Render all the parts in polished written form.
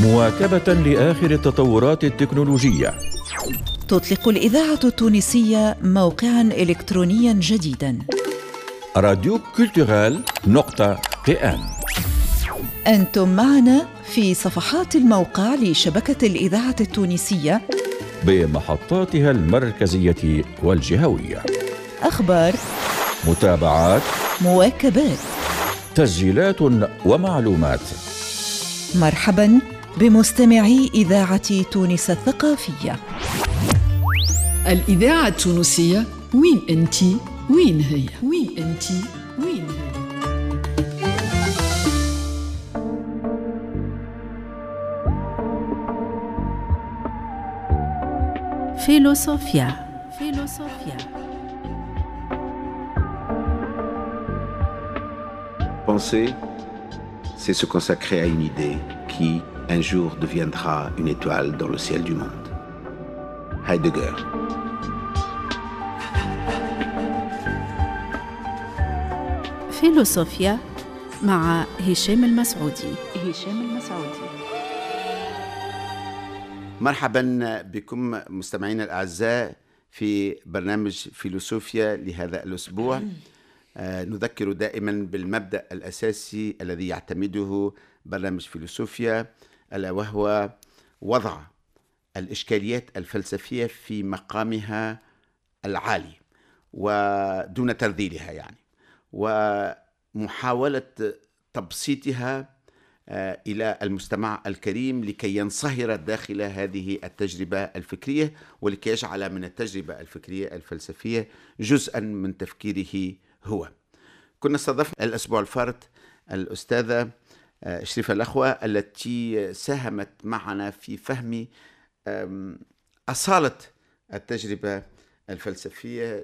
مواكبة لآخر التطورات التكنولوجية. تطلق الإذاعة التونسية موقعاً إلكترونياً جديداً، راديو culturel.pn. أنتم معنا في صفحات الموقع لشبكة الإذاعة التونسية بمحطاتها المركزية والجهوية، أخبار، متابعات، مواكبات، تسجيلات ومعلومات. مرحباً بمستمعي إذاعة تونس الثقافية. الإذاعة التونسية، وين أنتي؟ وين هي؟ وين أنتي؟ وين هي؟ فيلوسوفيا. Penser, c'est se consacrer à une idée qui, un jour, deviendra une étoile dans le ciel du monde. Heidegger. فيلوسوفيا مع هشام المسعودي. مرحبا بكم مستمعينا الأعزاء في برنامج فيلوسوفيا لهذا الأسبوع. نذكر دائما بالمبدأ الأساسي الذي يعتمده برنامج فيلوسوفيا، ألا وهو وضع الإشكاليات الفلسفية في مقامها العالي ودون ترذيلها، يعني ومحاولة تبسيطها إلى المستمع الكريم لكي ينصهر داخل هذه التجربة الفكرية، ولكي يجعل من التجربة الفكرية الفلسفية جزءا من تفكيره هو. كنا استضفنا الأسبوع الفارط الأستاذة شريفة الأخوة التي ساهمت معنا في فهم أصالة التجربة الفلسفية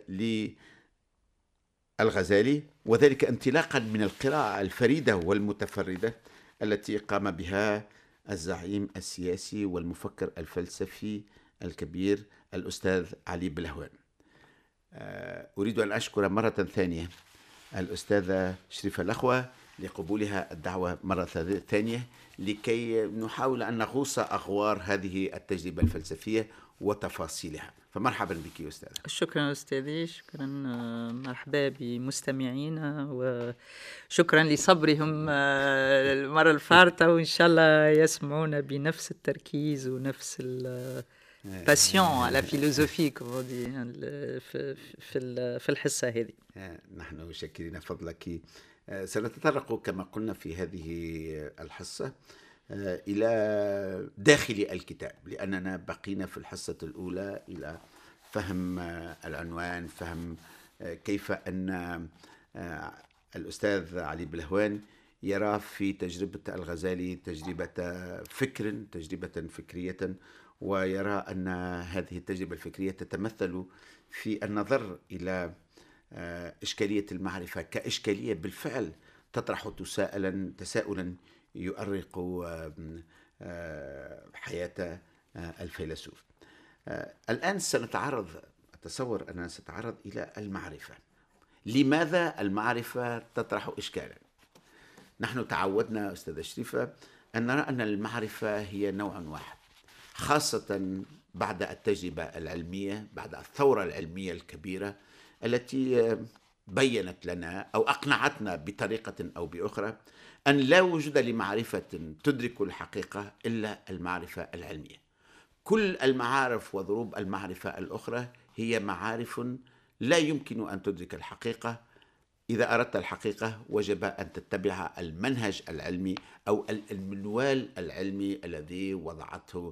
للغزالي، وذلك انطلاقا من القراءة الفريدة والمتفردة التي قام بها الزعيم السياسي والمفكر الفلسفي الكبير الأستاذ علي بلهوان. أريد أن أشكر مرة ثانية الأستاذة شريفة الأخوة لقبولها الدعوة مرة ثانية لكي نحاول أن نغوص أغوار هذه التجربة الفلسفية وتفاصيلها. فمرحبا بك يا أستاذة. شكرا أستاذي، شكرا، مرحبا بمستمعينا، وشكرا لصبرهم المرة الفارطة، وإن شاء الله يسمعون بنفس التركيز ونفس الباسيون على فيلوزوفي في الحصة هذه. نحن شاكرين فضلك. سنتطرق كما قلنا في هذه الحصة إلى داخل الكتاب، لأننا بقينا في الحصة الأولى إلى فهم العنوان، فهم كيف أن الأستاذ علي بلهوان يرى في تجربة الغزالي تجربة فكر، تجربة فكرية، ويرى أن هذه التجربة الفكرية تتمثل في النظر إلى إشكالية المعرفة كإشكالية بالفعل تطرح تساؤلا يؤرق حياة الفيلسوف. الآن أتصور أننا سنتعرض إلى المعرفة. لماذا المعرفة تطرح إشكالا؟ نحن تعودنا أستاذة شريفة أن نرى أن المعرفة هي نوع واحد، خاصة بعد التجربة العلمية، بعد الثورة العلمية الكبيرة التي بيّنت لنا أو أقنعتنا بطريقة أو بأخرى أن لا وجود لمعرفة تدرك الحقيقة إلا المعرفة العلمية. كل المعارف وضروب المعرفة الأخرى هي معارف لا يمكن أن تدرك الحقيقة. إذا أردت الحقيقة وجب أن تتبع المنهج العلمي أو المنوال العلمي الذي وضعه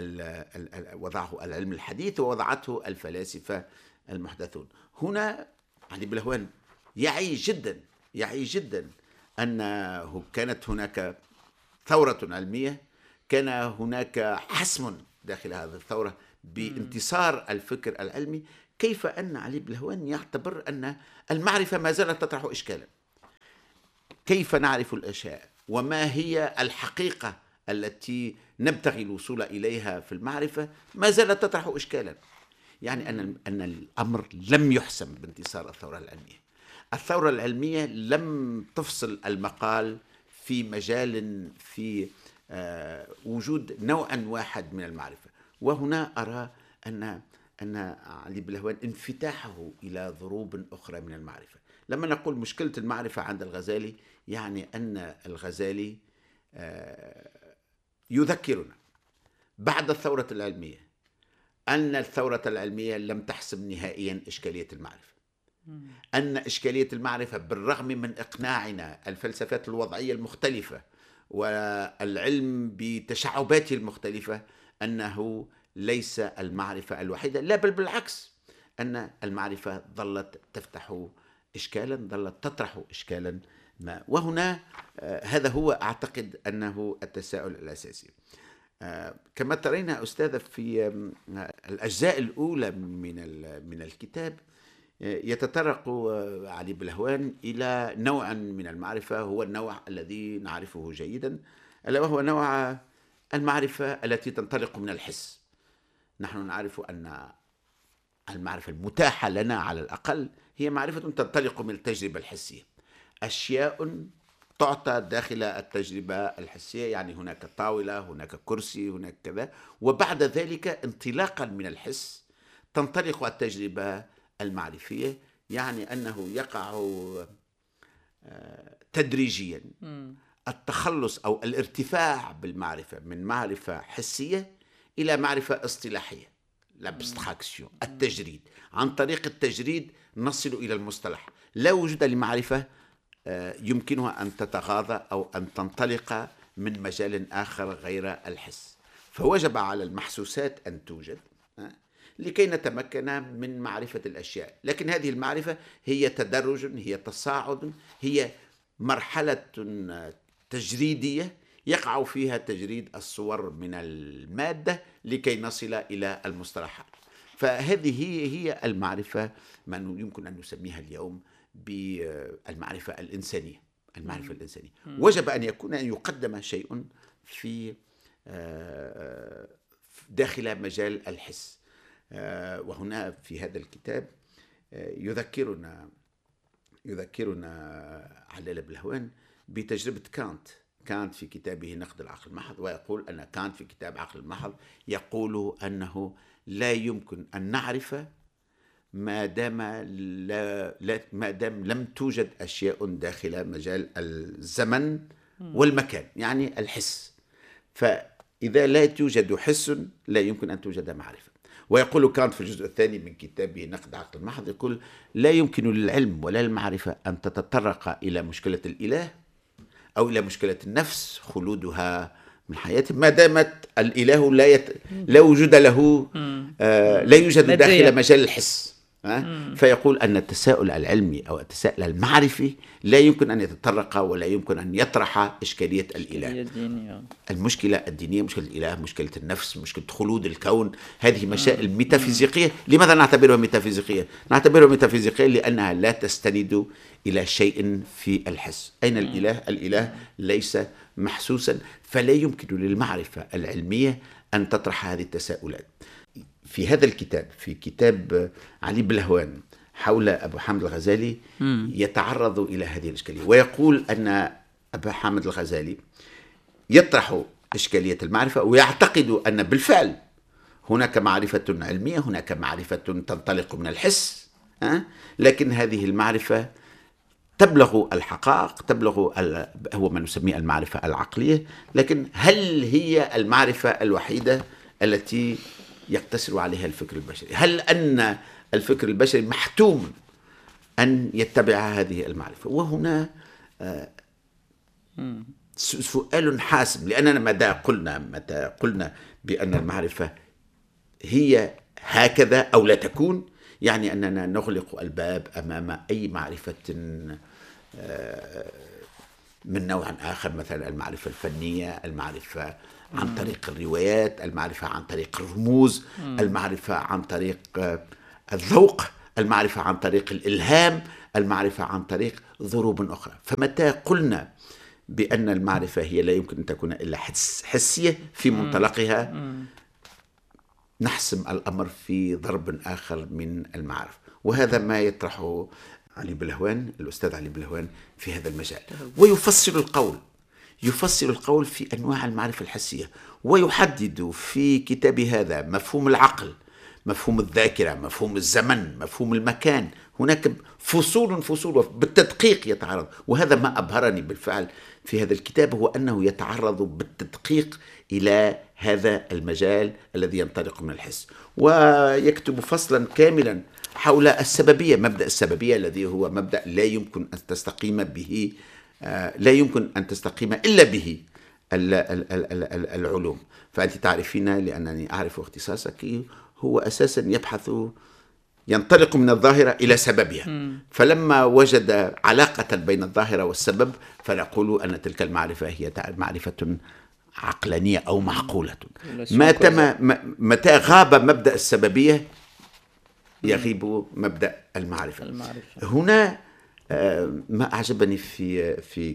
العلم الحديث ووضعته الفلاسفة المحدثون. هنا علي بلهوان يعي جدا أنه كانت هناك ثورة علمية، كان هناك حسم داخل هذه الثورة بانتصار الفكر العلمي. كيف أن علي بلهوان يعتبر أن المعرفة ما زالت تطرح إشكالا؟ كيف نعرف الأشياء؟ وما هي الحقيقة التي نبتغي الوصول إليها في المعرفة؟ ما زالت تطرح إشكالا. يعني أن الأمر لم يحسم بانتصار الثورة العلمية. الثورة العلمية لم تفصل المقال في مجال في وجود نوع واحد من المعرفة. وهنا أرى أن علي بلهوان انفتاحه إلى ضروب أخرى من المعرفة. لما نقول مشكلة المعرفة عند الغزالي، يعني أن الغزالي يذكرنا بعد الثورة العلمية أن الثورة العلمية لم تحسم نهائيا إشكالية المعرفة، أن إشكالية المعرفة بالرغم من إقناعنا الفلسفات الوضعية المختلفة والعلم بتشعباته المختلفة أنه ليس المعرفة الوحيدة، لا بل بالعكس، أن المعرفة ظلت تفتح إشكالا، ظلت تطرح إشكالا ما. وهنا هذا هو أعتقد أنه التساؤل الأساسي. كما ترين أستاذة في الأجزاء الأولى من الكتاب يتطرق علي بلهوان إلى نوع من المعرفة، هو النوع الذي نعرفه جيدا، ألا وهو نوع المعرفة التي تنطلق من الحس. نحن نعرف أن المعرفة المتاحة لنا على الأقل هي معرفة تنطلق من التجربة الحسية، أشياء تعطى داخل التجربة الحسية، يعني هناك طاولة، هناك كرسي، هناك كذا، وبعد ذلك انطلاقا من الحس تنطلق التجربة المعرفية، يعني أنه يقع تدريجيا التخلص أو الارتفاع بالمعرفة من معرفة حسية إلى معرفة اصطلاحية، l'abstraction، التجريد. عن طريق التجريد نصل إلى المصطلح. لا وجود لمعرفة يمكنها أن تتغاضى أو أن تنطلق من مجال آخر غير الحس، فوجب على المحسوسات أن توجد لكي نتمكن من معرفة الأشياء. لكن هذه المعرفة هي تدرج، هي تصاعد، هي مرحلة تجريدية يقع فيها تجريد الصور من المادة لكي نصل إلى المصطلحات. فهذه هي المعرفة ما يمكن أن نسميها اليوم بالمعرفة الإنسانية. المعرفة الإنسانية وجب أن يقدم شيء في داخل مجال الحس. وهنا في هذا الكتاب يذكرنا علي بلهوان بتجربة كانت في كتابه نقد العقل المحض، ويقول أن كانت في كتاب عقل المحض يقول أنه لا يمكن أن نعرف ما دام لم توجد أشياء داخل مجال الزمن والمكان، يعني الحس. فإذا لا توجد حس لا يمكن أن توجد معرفة. ويقول كانت في الجزء الثاني من كتابه نقد عقل المحض، يقول لا يمكن للعلم ولا المعرفة أن تتطرق إلى مشكلة الإله أو إلى مشكلة النفس خلودها من حياته ما دامت الإله لا وجود له، لا يوجد داخل مجال الحس. فيقول أن التساؤل العلمي أو التساؤل المعرفي لا يمكن أن يتطرق ولا يمكن أن يطرح إشكالية الإله. المشكلة الدينية، مشكلة الإله، مشكلة النفس، مشكلة خلود الكون، هذه مسائل ميتافيزيقية. لماذا نعتبرها ميتافيزيقية؟ نعتبرها ميتافيزيقية لأنها لا تستند إلى شيء في الحس. أين الإله؟ الإله ليس محسوسا، فلا يمكن للمعرفة العلمية أن تطرح هذه التساؤلات. في هذا الكتاب، في كتاب علي بلهوان حول أبو حامد الغزالي، يتعرض إلى هذه الإشكالية، ويقول أن أبو حامد الغزالي يطرح إشكالية المعرفة ويعتقد أن بالفعل هناك معرفة علمية، هناك معرفة تنطلق من الحس، لكن هذه المعرفة تبلغ الحقائق، هو ما نسميه المعرفة العقلية. لكن هل هي المعرفة الوحيدة التي يقتصر عليها الفكر البشري؟ هل أن الفكر البشري محتوم أن يتبع هذه المعرفة؟ وهنا سؤال حاسم، لأننا متى قلنا بأن المعرفة هي هكذا أو لا تكون، يعني أننا نغلق الباب أمام أي معرفة من نوع آخر، مثلا المعرفة الفنية، المعرفة عن طريق الروايات، المعرفة عن طريق الرموز، المعرفة عن طريق الذوق، المعرفة عن طريق الإلهام، المعرفة عن طريق ضروب أخرى. فمتى قلنا بأن المعرفة هي لا يمكن أن تكون إلا حسية في منطلقها، نحسم الأمر في ضرب آخر من المعرفة. وهذا ما يطرحه علي بلهوان، الأستاذ علي بلهوان، في هذا المجال. ويفصل القول، يفصل القول في أنواع المعرفة الحسية، ويحدد في كتاب هذا مفهوم العقل، مفهوم الذاكرة، مفهوم الزمن، مفهوم المكان. هناك فصول بالتدقيق يتعرض، وهذا ما أبهرني بالفعل في هذا الكتاب، هو أنه يتعرض بالتدقيق إلى هذا المجال الذي ينطلق من الحس، ويكتب فصلا كاملا حول السببية، مبدأ السببية الذي هو مبدأ لا يمكن أن تستقيم به، لا يمكن أن تستقيم إلا به العلوم. فأنت تعرفين، لأنني أعرف اختصاصك، هو أساسا ينطلق من الظاهرة إلى سببها. فلما وجد علاقة بين الظاهرة والسبب، فنقول أن تلك المعرفة هي معرفة عقلانية أو معقولة. متى غاب مبدأ السببية يغيب مبدأ المعرفة. هنا ما أعجبني في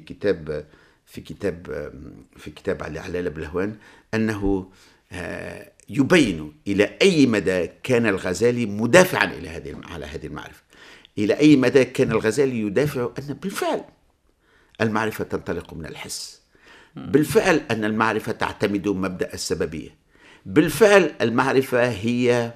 كتاب علي علالة بلهوان أنه يبين إلى أي مدى كان الغزالي مدافعا على هذه المعرفة، إلى أي مدى كان الغزالي يدافع أن بالفعل المعرفة تنطلق من الحس، بالفعل أن المعرفة تعتمد مبدأ السببية، بالفعل المعرفة هي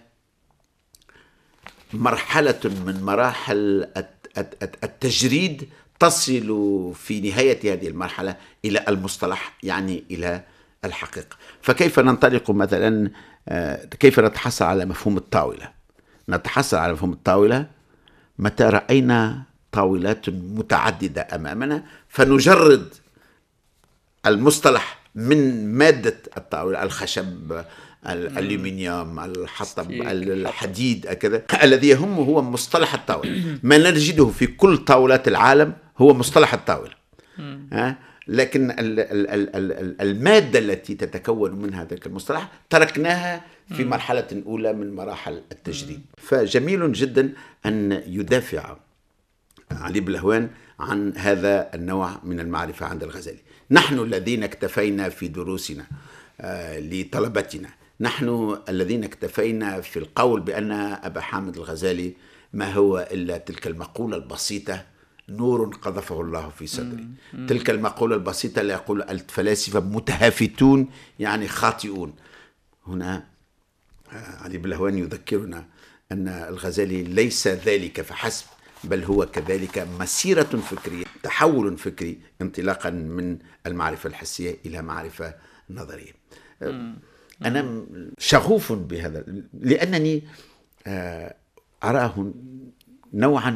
مرحلة من مراحل التجريد تصل في نهاية هذه المرحلة إلى المصطلح، يعني إلى الحقيقة. فكيف ننطلق مثلا، كيف نتحصل على مفهوم الطاولة؟ نتحصل على مفهوم الطاولة متى رأينا طاولات متعددة أمامنا، فنجرد المصطلح من مادة الطاولة، الخشب، الألومنيوم، الحطب، الحديد، كذا. الذي يهم هو مصطلح الطاولة. ما نجده في كل طاولات العالم هو مصطلح الطاولة، لكن المادة التي تتكون منها ذلك المصطلح تركناها في مرحلة أولى من مراحل التجريد. فجميل جدا أن يدافع علي بلهوان عن هذا النوع من المعرفة عند الغزالي. نحن الذين اكتفينا في دروسنا لطلبتنا، نحن الذين اكتفينا في القول بأن أبا حامد الغزالي ما هو إلا تلك المقولة البسيطة: نور قذفه الله في صدري. تلك المقولة البسيطة لا يقول الفلاسفة متهافتون، يعني خاطئون. هنا علي بلهوان يذكرنا أن الغزالي ليس ذلك فحسب، بل هو كذلك مسيرة فكرية، تحول فكري، انطلاقا من المعرفة الحسية إلى معرفة نظرية. أنا شغوف بهذا، لأنني أراه نوعا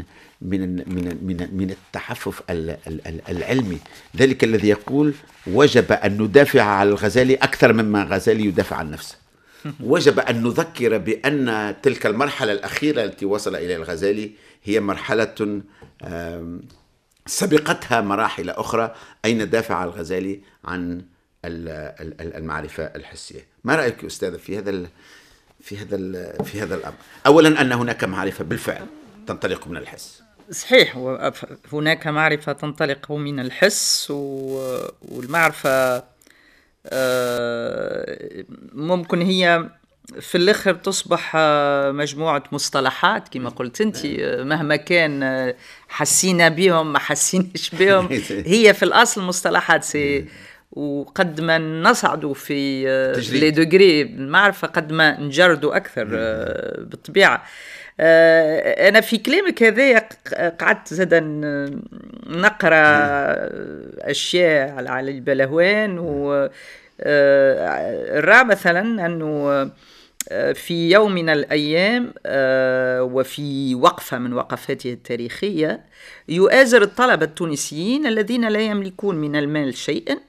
من التحفف العلمي، ذلك الذي يقول وجب أن ندافع على الغزالي أكثر مما الغزالي يدافع عن نفسه. وجب أن نذكر بأن تلك المرحلة الأخيرة التي وصل إلى الغزالي هي مرحلة سبقتها مراحل أخرى أين دافع الغزالي عن المعرفة الحسية. ما رأيك أستاذ في هذا الأمر؟ أولا أن هناك معرفة بالفعل تنطلق من الحس. صحيح، هناك معرفة تنطلق من الحس، والمعرفة ممكن هي في الآخر تصبح مجموعة مصطلحات كما قلت أنت، مهما كان حسينا بهم ما حسيناش بهم، هي في الأصل مصطلحات. وقد ما نصعد في لي دوغري المعرفة قد ما نجردوا أكثر بالطبيعة. أنا في كلامك هذا قعدت زادا نقرأ أشياء على علي بلهوان، ورأى مثلا أنه في يوم من الأيام وفي وقفة من وقفاته التاريخية يؤازر الطلبة التونسيين الذين لا يملكون من المال شيئا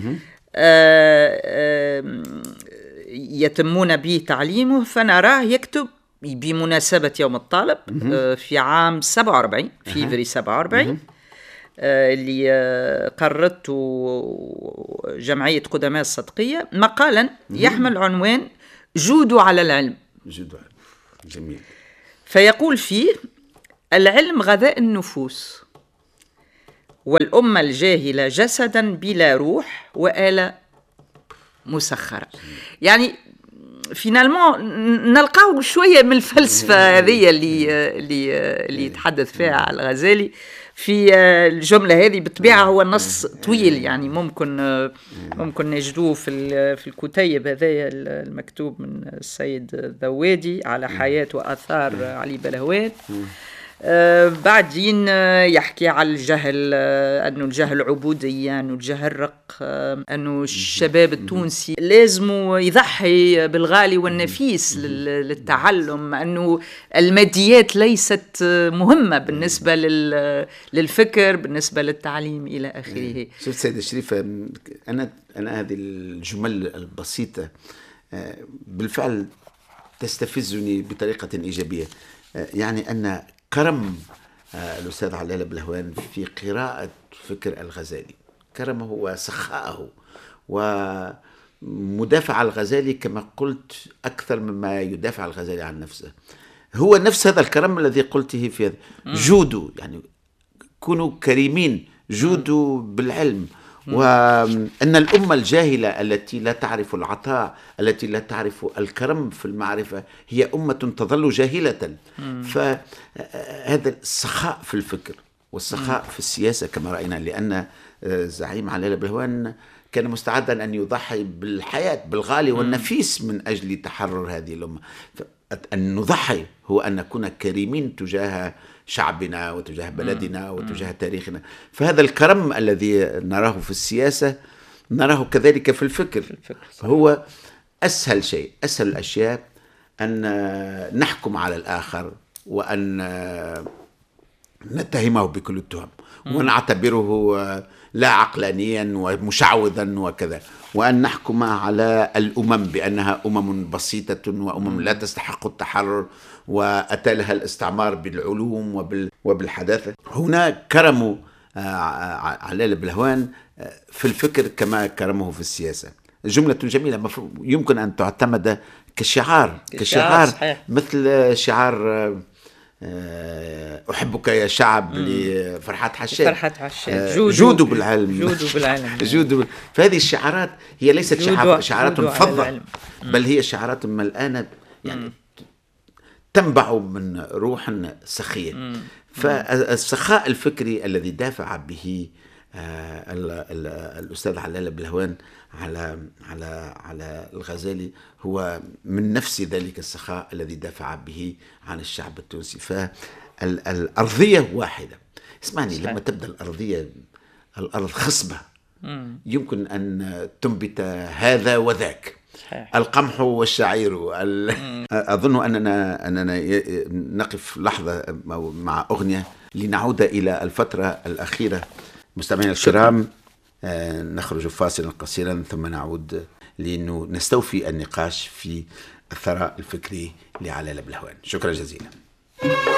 يتمون به تعليمه، فنراه يكتب بمناسبة يوم الطالب في عام 47 فيفري 47 اللي قررته جمعية قدماء الصدقية مقالا يحمل عنوان جودوا على العلم. جميل. فيقول فيه: العلم غذاء النفوس، والأمة الجاهلة جسدا بلا روح وآلة مسخرة. يعني فينالمون نلقاو شوية من الفلسفة هذه اللي يتحدث فيها على الغزالي في الجملة هذه. بالطبيعة هو النص طويل، يعني ممكن نجدوه في الكتيب هذايا المكتوب من السيد الذوادي على حياة وآثار علي بلهوان. بعدين يحكي على الجهل، أنه الجهل عبودية، أنه الجهل رق، أنه الشباب التونسي لازم يضحي بالغالي والنفيس للتعلم، أنه الماديات ليست مهمة بالنسبة للفكر، بالنسبة للتعليم إلى آخره. شفت سيدة شريفة، أنا هذه الجمل البسيطة بالفعل تستفزني بطريقة إيجابية. يعني أن كرم الأستاذ علالة بلهوان في قراءة فكر الغزالي، كرمه وسخاءه ومدافع الغزالي كما قلت أكثر مما يدافع الغزالي عن نفسه. هو نفس هذا الكرم الذي قلته في هذا. جودوا، يعني كونوا كريمين، جودوا بالعلم. وأن الأمة الجاهلة التي لا تعرف العطاء، التي لا تعرف الكرم في المعرفة، هي أمة تظل جاهلة. فهذا السخاء في الفكر والسخاء في السياسة كما رأينا، لأن زعيم علالة بلهوان كان مستعدا أن يضحي بالحياة بالغالي والنفيس من أجل تحرر هذه الأمة. أن نضحي هو أن نكون كريمين تجاه شعبنا وتجاه بلدنا وتجاه تاريخنا. فهذا الكرم الذي نراه في السياسة نراه كذلك في الفكر. هو أسهل شيء، أسهل الأشياء أن نحكم على الآخر وأن نتهمه بكل التهم ونعتبره لا عقلانيا ومشعوذا وكذا، وأن نحكم على الأمم بأنها أمم بسيطة وأمم لا تستحق التحرر وأتى لها الاستعمار بالعلوم وبالحداثة. هنا كرموا علالة بلهوان في الفكر كما كرمه في السياسة. جملة جميلة يمكن أن تعتمد كشعار صحيح. مثل شعار أحبك يا شعب لفرحات حشاد. جودوا بالعلم. فهذه الشعارات هي ليست شعارات فضة، بل هي شعارات ملآنة يعني تنبع من روح سخية. فالسخاء الفكري الذي دافع به الأستاذ علالة بلهوان على الغزالي هو من نفس ذلك السخاء الذي دافع به عن الشعب التونسي. فالأرضية واحدة. اسمعني، لما تبدأ الأرض خصبة يمكن أن تنبت هذا وذاك، القمح والشعير. أظن أننا نقف لحظة مع أغنية لنعود إلى الفترة الأخيرة. مستمعينا الكرام، نخرج فاصلا قصيرا ثم نعود لنستوفي النقاش في الثراء الفكري لعلالة بلهوان. شكرا جزيلا.